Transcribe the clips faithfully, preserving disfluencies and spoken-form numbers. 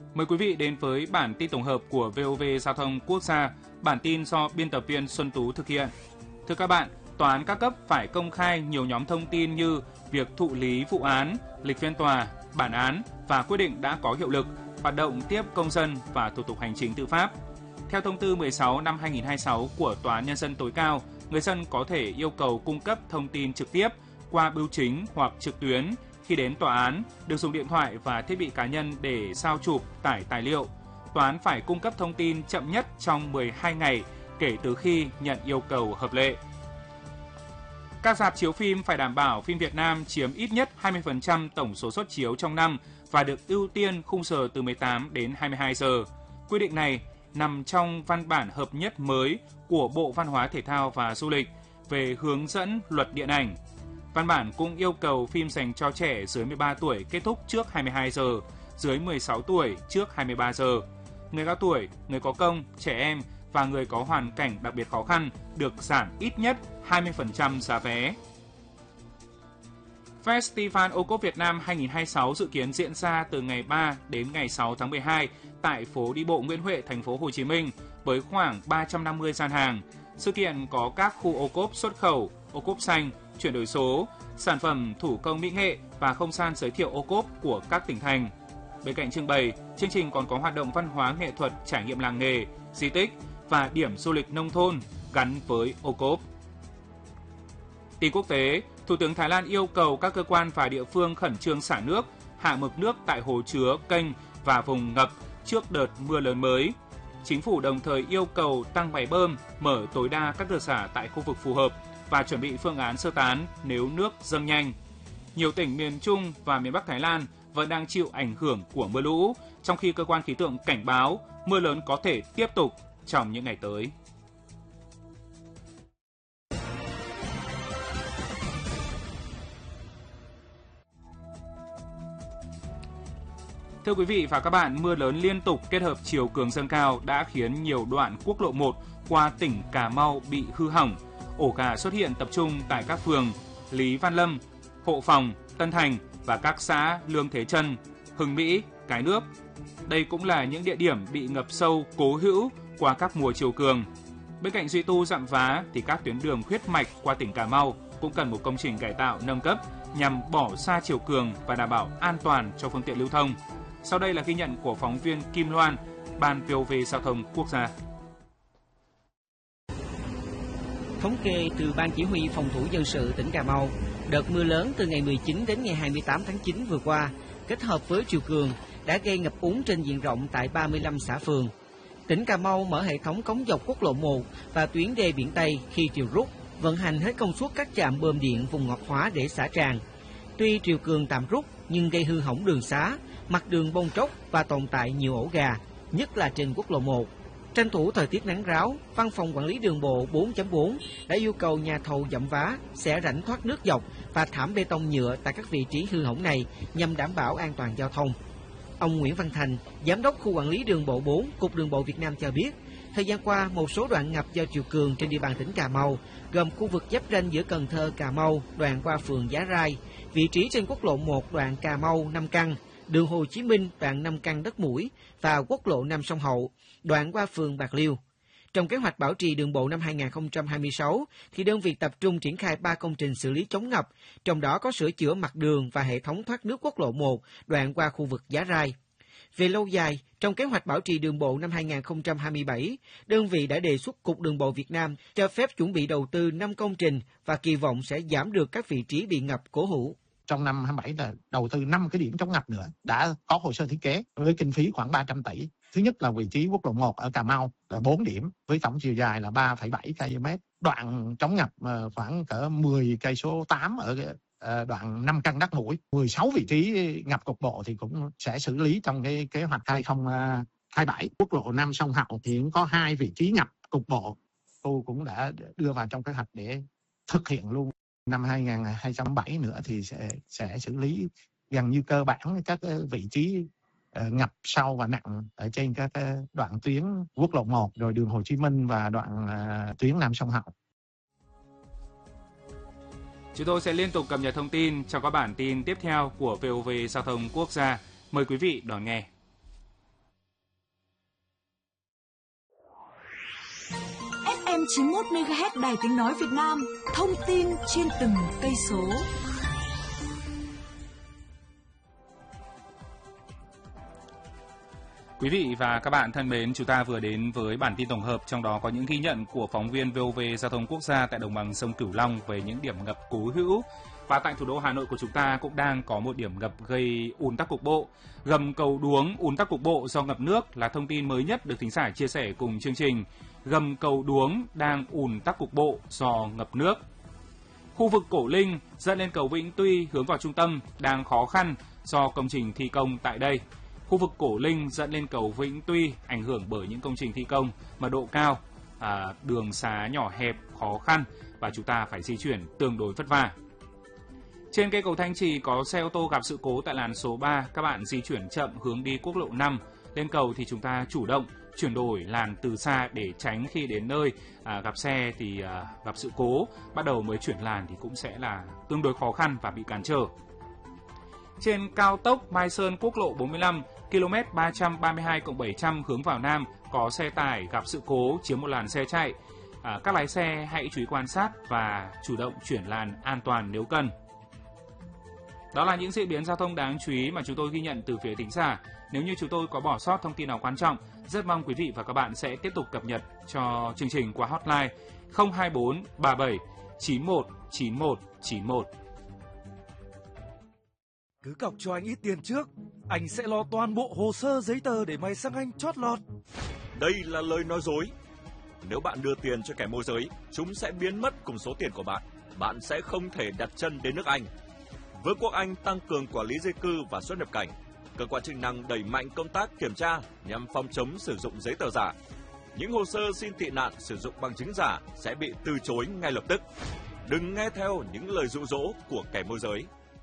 Mời quý vị đến với bản tin tổng hợp của vê o vê Giao thông Quốc gia, bản tin do biên tập viên Xuân Tú thực hiện. Thưa các bạn, tòa án các cấp phải công khai nhiều nhóm thông tin như việc thụ lý vụ án, lịch phiên tòa, bản án và quyết định đã có hiệu lực, hoạt động tiếp công dân và thủ tục hành chính tư pháp. Theo thông tư mười sáu năm hai nghìn không trăm hai mươi sáu của Tòa án Nhân dân tối cao, người dân có thể yêu cầu cung cấp thông tin trực tiếp qua bưu chính hoặc trực tuyến. Khi đến tòa án, được dùng điện thoại và thiết bị cá nhân để sao chụp, tải tài liệu. Tòa án phải cung cấp thông tin chậm nhất trong mười hai ngày kể từ khi nhận yêu cầu hợp lệ. Các rạp chiếu phim phải đảm bảo phim Việt Nam chiếm ít nhất hai mươi phần trăm tổng số suất chiếu trong năm và được ưu tiên khung giờ từ mười tám đến hai mươi hai giờ. Quy định này nằm trong văn bản hợp nhất mới của Bộ Văn hóa Thể thao và Du lịch về hướng dẫn luật điện ảnh. Văn bản cũng yêu cầu phim dành cho trẻ dưới mười ba tuổi kết thúc trước hai mươi hai giờ, dưới mười sáu tuổi trước hai mươi ba giờ. Người cao tuổi, người có công, trẻ em và người có hoàn cảnh đặc biệt khó khăn được giảm ít nhất hai mươi phần trăm giá vé. Festival ô cốp Việt Nam hai nghìn không trăm hai mươi sáu dự kiến diễn ra từ ngày ba đến ngày sáu tháng mười hai tại phố đi bộ Nguyễn Huệ, thành phố Hồ Chí Minh với khoảng ba trăm năm mươi gian hàng. Sự kiện có các khu ô cốp xuất khẩu, ô cốp xanh, chuyển đổi số, sản phẩm thủ công mỹ nghệ và không gian giới thiệu ô cốp của các tỉnh thành. Bên cạnh trưng bày, chương trình còn có hoạt động văn hóa nghệ thuật, trải nghiệm làng nghề, di tích và điểm du lịch nông thôn gắn với ô cốp. Tin quốc tế, Thủ tướng Thái Lan yêu cầu các cơ quan và địa phương khẩn trương xả nước, hạ mực nước tại hồ chứa, kênh và vùng ngập trước đợt mưa lớn mới. Chính phủ đồng thời yêu cầu tăng máy bơm, mở tối đa các cửa xả tại khu vực phù hợp và chuẩn bị phương án sơ tán nếu nước dâng nhanh. Nhiều tỉnh miền Trung và miền Bắc Thái Lan vẫn đang chịu ảnh hưởng của mưa lũ, trong khi cơ quan khí tượng cảnh báo mưa lớn có thể tiếp tục trong những ngày tới. Thưa quý vị và các bạn, mưa lớn liên tục kết hợp chiều cường dâng cao đã khiến nhiều đoạn quốc lộ một qua tỉnh Cà Mau bị hư hỏng. Ổ gà xuất hiện tập trung tại các phường Lý Văn Lâm, Hộ Phòng, Tân Thành và các xã Lương Thế Trân, Hưng Mỹ, Cái Nước. Đây cũng là những địa điểm bị ngập sâu cố hữu qua các mùa chiều cường. Bên cạnh duy tu dặm vá thì các tuyến đường huyết mạch qua tỉnh Cà Mau cũng cần một công trình cải tạo nâng cấp nhằm bỏ xa chiều cường và đảm bảo an toàn cho phương tiện lưu thông. Sau đây là ghi nhận của phóng viên Kim Loan, Ban vê o vê Giao thông Quốc gia. Thống kê từ Ban Chỉ huy Phòng thủ dân sự tỉnh Cà Mau, đợt mưa lớn từ ngày mười chín đến ngày hai mươi tám tháng chín vừa qua, kết hợp với triều cường, đã gây ngập úng trên diện rộng tại ba mươi lăm xã phường. Tỉnh Cà Mau mở hệ thống cống dọc quốc lộ một và tuyến đê biển Tây khi triều rút, vận hành hết công suất các trạm bơm điện vùng ngọt hóa để xả tràn. Tuy triều cường tạm rút nhưng gây hư hỏng đường xá, mặt đường bong tróc và tồn tại nhiều ổ gà, nhất là trên quốc lộ một. Tranh thủ thời tiết nắng ráo, Văn phòng Quản lý Đường bộ bốn chấm bốn đã yêu cầu nhà thầu dặm vá, xẻ rãnh thoát nước dọc và thảm bê tông nhựa tại các vị trí hư hỏng này nhằm đảm bảo an toàn giao thông. Ông Nguyễn Văn Thành, Giám đốc Khu Quản lý Đường bộ bốn, Cục Đường bộ Việt Nam cho biết, thời gian qua một số đoạn ngập do triều cường trên địa bàn tỉnh Cà Mau, gồm khu vực giáp ranh giữa Cần Thơ, Cà Mau, đoạn qua phường Giá Rai, vị trí trên quốc lộ một đoạn Cà Mau Nam Căn, đường Hồ Chí Minh đoạn Nam Căn Đất Mũi và quốc lộ năm Sông Hậu, đoạn qua phường Bạc Liêu. Trong kế hoạch bảo trì đường bộ năm hai nghìn không trăm hai mươi sáu, thì đơn vị tập trung triển khai ba công trình xử lý chống ngập, trong đó có sửa chữa mặt đường và hệ thống thoát nước quốc lộ một đoạn qua khu vực Giá Rai. Về lâu dài, trong kế hoạch bảo trì đường bộ năm hai nghìn không trăm hai mươi bảy, đơn vị đã đề xuất Cục Đường bộ Việt Nam cho phép chuẩn bị đầu tư năm công trình và kỳ vọng sẽ giảm được các vị trí bị ngập cố hữu. Trong năm hai mươi bảy là đầu tư năm cái điểm chống ngập nữa, đã có hồ sơ thiết kế với kinh phí khoảng ba trăm tỷ. Thứ nhất là vị trí quốc lộ một ở Cà Mau là bốn điểm với tổng chiều dài là ba phẩy bảy ki lô mét. Đoạn chống ngập khoảng cỡ mười cây số tám ở đoạn Nam Căn Đất Mũi. mười sáu vị trí ngập cục bộ thì cũng sẽ xử lý trong cái kế hoạch hai nghìn không trăm hai mươi bảy. Quốc lộ năm Sông Hậu thì cũng có hai vị trí ngập cục bộ. Tôi cũng đã đưa vào trong kế hoạch để thực hiện luôn. Năm hai nghìn không trăm hai mươi bảy nữa thì sẽ sẽ xử lý gần như cơ bản các vị trí uh, ngập sâu và nặng ở trên các uh, đoạn tuyến quốc lộ một, rồi đường Hồ Chí Minh và đoạn uh, tuyến Nam Sông Hậu. Chúng tôi sẽ liên tục cập nhật thông tin trong các bản tin tiếp theo của vê o vê Giao thông Quốc gia. Mời quý vị đón nghe. chín mươi mốt mê ga héc Đài Tiếng nói Việt Nam, thông tin trên từng cây số. Quý vị và các bạn thân mến, chúng ta vừa đến với bản tin tổng hợp, trong đó có những ghi nhận của phóng viên vê o vê Giao thông Quốc gia tại đồng bằng sông Cửu Long về những điểm ngập cố hữu. Và tại thủ đô Hà Nội của chúng ta cũng đang có một điểm ngập gây ùn tắc cục bộ. Gầm cầu Đuống ùn tắc cục bộ do ngập nước là thông tin mới nhất được thính giả chia sẻ cùng chương trình. Gầm cầu Đuống đang ùn tắc cục bộ do ngập nước. Khu vực Cổ Linh dẫn lên cầu Vĩnh Tuy hướng vào trung tâm đang khó khăn do công trình thi công tại đây. Khu vực Cổ Linh dẫn lên cầu Vĩnh Tuy ảnh hưởng bởi những công trình thi công, mật độ cao, à, đường xá nhỏ hẹp, khó khăn và chúng ta phải di chuyển tương đối vất vả. Trên cây cầu Thanh Trì có xe ô tô gặp sự cố tại làn số ba, các bạn di chuyển chậm hướng đi quốc lộ năm. Lên cầu thì chúng ta chủ động chuyển đổi làn từ xa để tránh khi đến nơi à, gặp xe thì à, gặp sự cố, bắt đầu mới chuyển làn thì cũng sẽ là tương đối khó khăn và bị cản trở. Trên cao tốc Mai Sơn quốc lộ bốn mươi lăm, km ba trăm ba mươi hai cộng bảy trăm hướng vào Nam có xe tải gặp sự cố chiếm một làn xe chạy. À, các lái xe hãy chú ý quan sát và chủ động chuyển làn an toàn nếu cần. Đó là những diễn biến giao thông đáng chú ý mà chúng tôi ghi nhận từ phía thính giả. Nếu như chúng tôi có bỏ sót thông tin nào quan trọng, rất mong quý vị và các bạn sẽ tiếp tục cập nhật cho chương trình qua hotline không hai bốn ba bảy chín một chín một chín một. Cứ cọc cho anh ít tiền trước, anh sẽ lo toàn bộ hồ sơ giấy tờ để mày sang Anh chót lọt. Đây là lời nói dối. Nếu bạn đưa tiền cho kẻ môi giới, chúng sẽ biến mất cùng số tiền của bạn. Bạn sẽ không thể đặt chân đến nước Anh. Vương quốc Anh tăng cường quản lý di cư và xuất nhập cảnh. Cơ quan chức năng đẩy mạnh công tác kiểm tra nhằm phòng chống sử dụng giấy tờ giả. Những hồ sơ xin tị nạn sử dụng bằng chứng giả sẽ bị từ chối ngay lập tức. Đừng nghe theo những lời dụ dỗ của kẻ môi giới.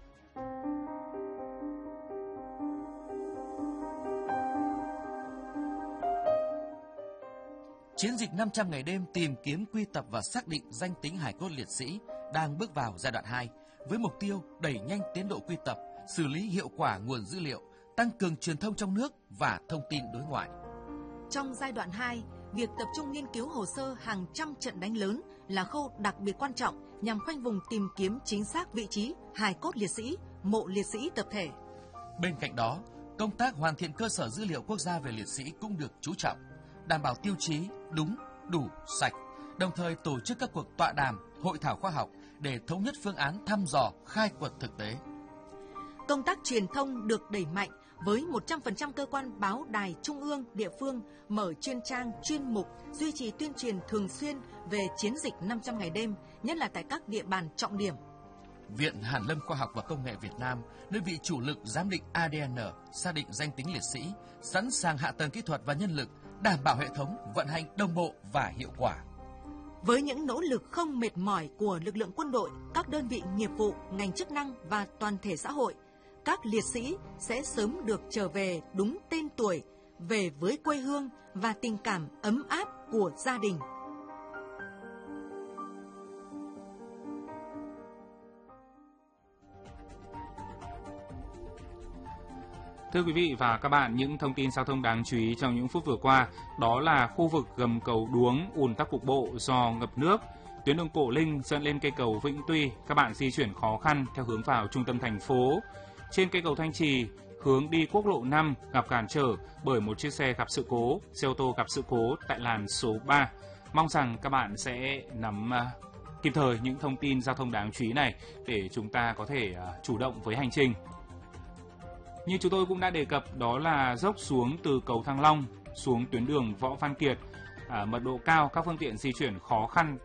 Chiến dịch năm trăm ngày đêm tìm kiếm, quy tập và xác định danh tính hài cốt liệt sĩ đang bước vào giai đoạn hai với mục tiêu đẩy nhanh tiến độ quy tập, xử lý hiệu quả nguồn dữ liệu, tăng cường truyền thông trong nước và thông tin đối ngoại. Trong giai đoạn hai, việc tập trung nghiên cứu hồ sơ hàng trăm trận đánh lớn là khâu đặc biệt quan trọng nhằm khoanh vùng tìm kiếm chính xác vị trí hài cốt liệt sĩ, mộ liệt sĩ tập thể. Bên cạnh đó, công tác hoàn thiện cơ sở dữ liệu quốc gia về liệt sĩ cũng được chú trọng, đảm bảo tiêu chí đúng, đủ, sạch, đồng thời tổ chức các cuộc tọa đàm, hội thảo khoa học để thống nhất phương án thăm dò, khai quật thực tế. Công tác truyền thông được đẩy mạnh với một trăm phần trăm cơ quan báo đài trung ương, địa phương mở chuyên trang, chuyên mục, duy trì tuyên truyền thường xuyên về chiến dịch năm trăm ngày đêm, nhất là tại các địa bàn trọng điểm. Viện Hàn lâm Khoa học và Công nghệ Việt Nam, đơn vị chủ lực giám định a đê en, xác định danh tính liệt sĩ, sẵn sàng hạ tầng kỹ thuật và nhân lực, đảm bảo hệ thống vận hành đồng bộ và hiệu quả. Với những nỗ lực không mệt mỏi của lực lượng quân đội, các đơn vị nghiệp vụ, ngành chức năng và toàn thể xã hội, các liệt sĩ sẽ sớm được trở về đúng tên tuổi, về với quê hương và tình cảm ấm áp của gia đình. Thưa quý vị và các bạn, những thông tin giao thông đáng chú ý trong những phút vừa qua đó là khu vực gầm cầu Đuống ùn tắc cục bộ do ngập nước, tuyến đường Cổ Linh dẫn lên cây cầu Vĩnh Tuy, các bạn di chuyển khó khăn theo hướng vào trung tâm thành phố. Trên cây cầu Thanh Trì, hướng đi quốc lộ năm gặp cản trở bởi một chiếc xe gặp sự cố, xe ô tô gặp sự cố tại làn số ba. Mong rằng các bạn sẽ nắm uh, kịp thời những thông tin giao thông đáng chú ý này để chúng ta có thể uh, chủ động với hành trình. Như chúng tôi cũng đã đề cập, đó là dốc xuống từ cầu Thăng Long xuống tuyến đường Võ Văn Kiệt, à, mật độ cao, các phương tiện di chuyển khó khăn